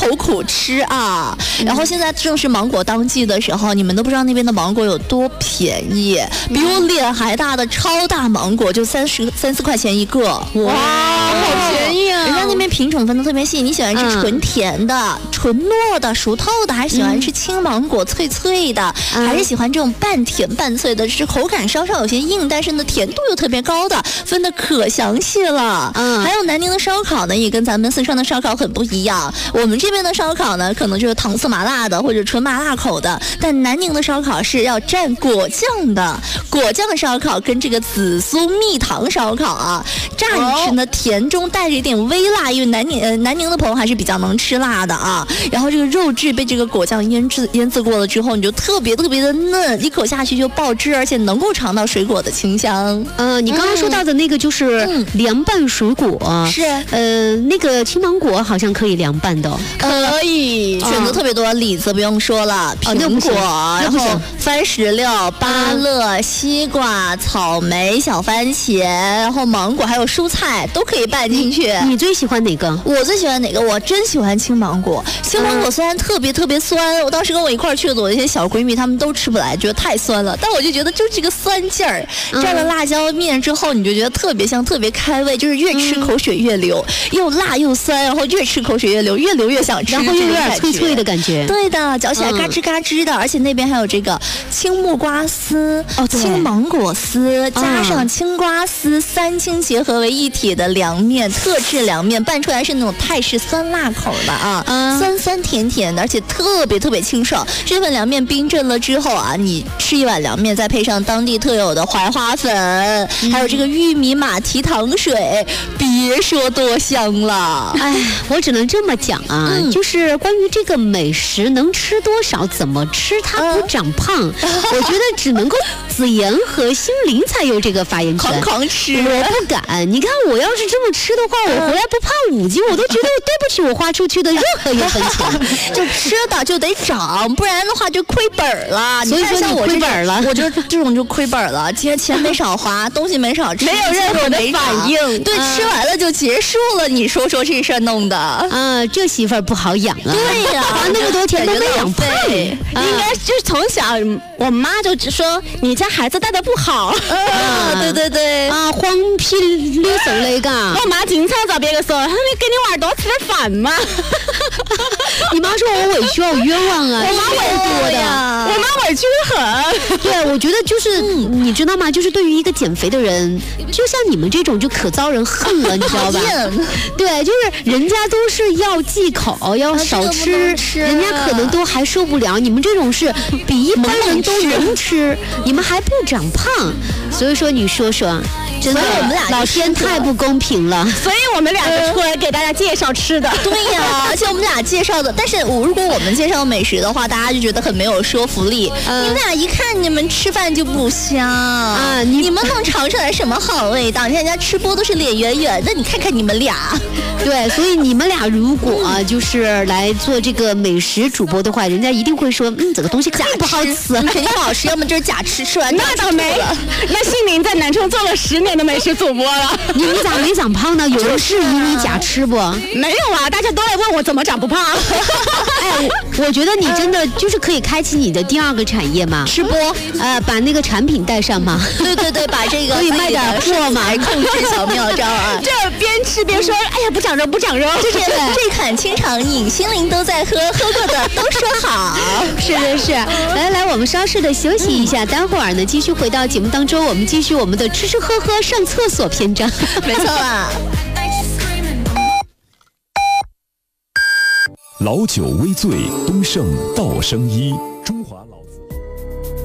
口苦吃啊。然后现在正是芒果当季的时候，你们都不知道那边的芒果有多便宜，比我脸还大的超大芒果就3-4块钱一个。 哇，好便宜啊！ 人家那边品种分得特别细，你喜欢吃纯甜的、纯糯的、熟透的，还是喜欢吃青芒果脆脆的，还是喜欢这种半甜半脆的，就是口感稍稍有些硬，但是呢甜度又特别高的，分得可详细了。还有南宁的烧烤呢，也跟咱们四川的烧烤很不一样。我们这边的烧烤呢，可能就是糖色麻辣的或者纯麻辣口的，但南宁的烧烤是要蘸果酱的。果酱烧烤跟这个紫苏蜜糖烧烤啊，乍一吃呢甜中带着一点微辣，因为南宁的朋友还是比较能吃辣的啊。然后这个肉质被这个果酱腌制过了之后，你就特别特别的嫩，一口下去就爆汁，而且能够尝到水果的清香。 你刚刚说到的那个就是凉拌水果， 是那个青芒果好像可以凉拌的， 可以选择特别多，李子不用说了，苹果，然后番石榴、芭乐、西瓜、草莓、小番茄，然后芒果，还有蔬菜都可以拌进去。 你最喜欢哪个？ 我最喜欢哪个？我真喜欢青芒果。青芒果虽然特别特别酸，我当时跟我一块去的我那些小闺蜜她们都吃不来，觉得太酸了，但我就觉得就这个酸劲儿，蘸了辣椒面之后，你就觉得特别香，特别开胃，就是越吃口水越流，又辣又酸，然后越吃口水越流，越流越想吃， 然后又有点脆脆的感觉。 对的，嚼起来嘎吱嘎吱的，而且那边还有这个青木瓜丝、青芒果丝，加上青瓜丝，3青结合为一体的凉面，特制凉面，拌出来是那种泰式酸辣口的啊，酸酸甜甜的，而且特别特别清爽。这份凉面冰镇了之后啊，你吃一碗凉面，再配上当地特有的槐花粉，还有这个玉米马蹄糖水，别说多香了。 哎，我只能这么讲啊，就是关于这个美食能吃多少，怎么吃它不长胖，我觉得只能够子妍和心灵才有这个发言权。 狂吃， 我不敢。你看我要是这么吃的话，我回来不胖5斤，我都觉得对不起我花出去的任何一分钱。 就吃的就得长，不然的话就亏本了。 所以说你亏本了， 我就这种就亏本了。钱没少花，东西没少吃， 没有任何的反应。 对，吃完了就结束了。你说这事儿弄的这媳妇儿不好养啊。 对呀， 花那么多钱都没养胖。 应该就是从小我妈就说你家孩子带的不好。 对对对荒屁绿手那个。 我妈经常找别个说，你给你娃儿多吃点饭嘛。 你妈说我委屈我冤枉啊。 我妈委屈的，我妈委屈很。 对，我觉得就是你知道吗？就是对于一个减肥的人，就像你们这种就可遭人恨了，你知道吧？对，就是人家都是要忌口，要少吃，人家可能都还受不了。你们这种是比一般人都能吃，你们还不长胖，所以说你说说。真的， 我们俩老天太不公平了。 所以我们两个出来给大家介绍吃的。 对呀，而且我们俩介绍的，但是如果我们介绍美食的话，大家就觉得很没有说服力。你们俩一看你们吃饭就不香啊，你们能尝出来什么好味道？人家吃播都是脸圆圆的，你看看你们俩。 对，所以你们俩如果就是来做这个美食主播的话，人家一定会说，这个东西肯定不好吃， 肯定不好吃，要么就是假吃完那倒没。那心灵在南充做了10年的美食主播了， 你咋没长胖呢？有人质疑你假吃不？ 没有啊，大家都来问我怎么长不胖。 哎，我觉得你真的就是可以开启你的第2个产业嘛， 吃播， 把那个产品带上嘛。 对对对，把这个可以卖点货嘛， 控制小妙招啊。 这边吃边说，哎呀不长肉不长肉， 就是这款清肠饮，心灵都在喝过的都说好。 是，来，我们稍事的休息一下，待会儿呢继续回到节目当中，我们继续我们的吃吃喝喝上厕所篇章。 没错啦。 老酒微醉，东盛道生一，中华。